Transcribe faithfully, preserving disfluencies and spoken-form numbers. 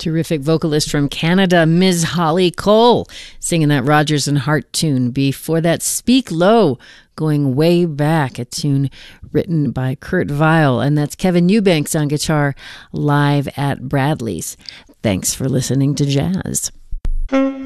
Terrific vocalist from Canada, Miz Holly Cole, singing that Rodgers and Hart tune. Before that, Speak Low, going way back, a tune written by Kurt Vile, and that's Kevin Eubanks on guitar live at Bradley's. Thanks for listening to Jazz.